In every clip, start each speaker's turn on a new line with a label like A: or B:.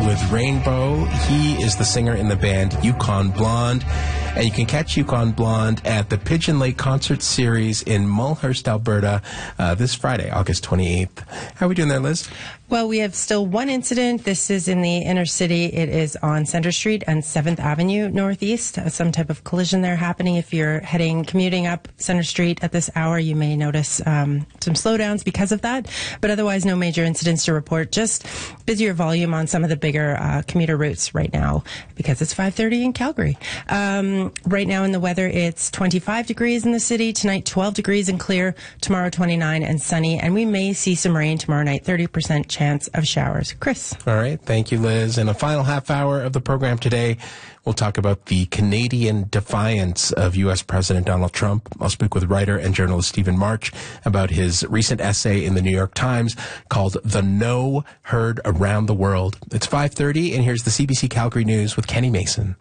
A: with Rainbow. He is the singer in the band Yukon Blonde. And you can catch Yukon Blonde at the Pigeon Lake Concert Series in Mulhurst, Alberta, this Friday, August 28th. How are we doing there, Liz?
B: Well, we have still one incident. This is in the inner city. It is on Center Street and 7th Avenue Northeast. Some type of collision there happening. If you're commuting up Center Street at this hour, you may notice some slowdowns because of that. But otherwise, no major incidents to report. Just busier volume on some of the bigger commuter routes right now because it's 5:30 in Calgary. Right now in the weather, it's 25 degrees in the city. Tonight, 12 degrees and clear. Tomorrow, 29 and sunny. And we may see some rain tomorrow night, 30% chance of showers. Chris.
A: All right. Thank you, Liz. In the final half hour of the program today, we'll talk about the Canadian defiance of U.S. President Donald Trump. I'll speak with writer and journalist Stephen March about his recent essay in the New York Times called The No Heard Around the World. It's 5:30, and here's the CBC Calgary News with Kenny Mason.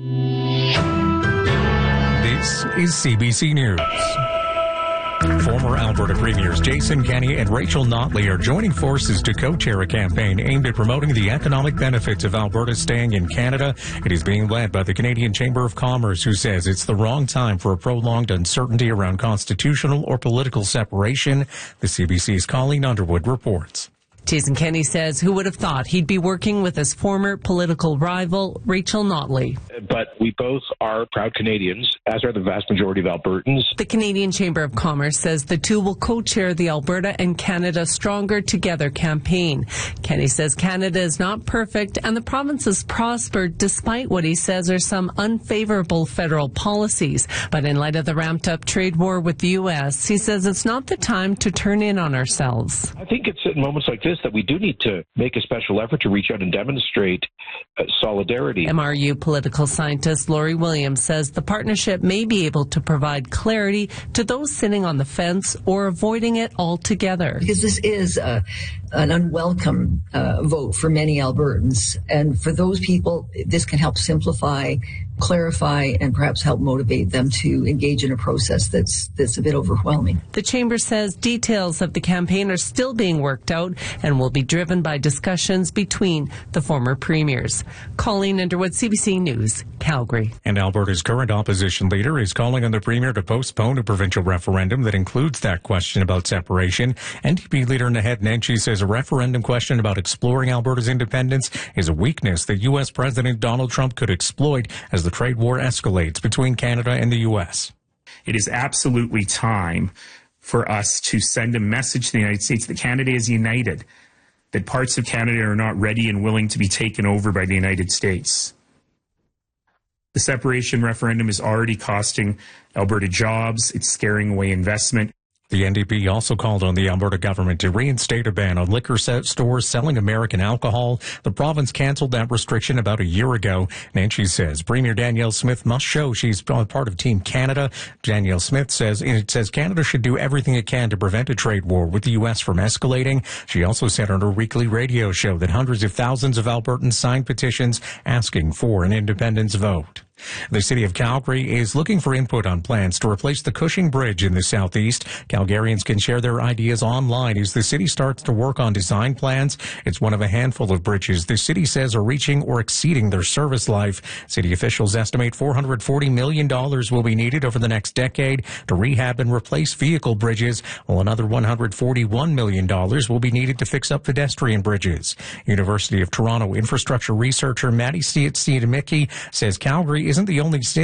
C: This is CBC News. Former Alberta Premiers Jason Kenney and Rachel Notley are joining forces to co-chair a campaign aimed at promoting the economic benefits of Alberta staying in Canada. It is being led by the Canadian Chamber of Commerce, who says it's the wrong time for a prolonged uncertainty around constitutional or political separation. The CBC's Colleen Underwood reports.
D: Jason Kenney says, who would have thought he'd be working with his former political rival, Rachel Notley.
E: But we both are proud Canadians, as are the vast majority of Albertans.
D: The Canadian Chamber of Commerce says the two will co-chair the Alberta and Canada Stronger Together campaign. Kenney says Canada is not perfect and the province has prospered despite what he says are some unfavorable federal policies. But in light of the ramped-up trade war with the U.S., he says it's not the time to turn in on ourselves.
E: I think it's at moments like this that we do need to make a special effort to reach out and demonstrate solidarity.
D: MRU political scientist Laurie Williams says the partnership may be able to provide clarity to those sitting on the fence or avoiding it altogether.
F: Because this is an unwelcome vote for many Albertans. And for those people, this can help simplify, clarify, and perhaps help motivate them to engage in a process that's a bit overwhelming.
D: The Chamber says details of the campaign are still being worked out and will be driven by discussions between the former premiers. Colleen Underwood, CBC News, Calgary.
C: And Alberta's current opposition leader is calling on the premier to postpone a provincial referendum that includes that question about separation. NDP leader Naheed Nenshi says a referendum question about exploring Alberta's independence is a weakness that U.S. President Donald Trump could exploit as the trade war escalates between Canada and the U.S.
G: It is absolutely time for us to send a message to the United States that Canada is united, that parts of Canada are not ready and willing to be taken over by the United States. The separation referendum is already costing Alberta jobs. It's scaring away investment.
C: The NDP also called on the Alberta government to reinstate a ban on liquor stores selling American alcohol. The province canceled that restriction about a year ago. Nancy says Premier Danielle Smith must show she's part of Team Canada. Danielle Smith says Canada should do everything it can to prevent a trade war with the U.S. from escalating. She also said on her weekly radio show that hundreds of thousands of Albertans signed petitions asking for an independence vote. The city of Calgary is looking for input on plans to replace the Cushing Bridge in the southeast. Calgarians can share their ideas online as the city starts to work on design plans. It's one of a handful of bridges the city says are reaching or exceeding their service life. City officials estimate $440 million will be needed over the next decade to rehab and replace vehicle bridges, while another $141 million will be needed to fix up pedestrian bridges. University of Toronto infrastructure researcher Maddie Stiedemicki says Calgary isn't the only city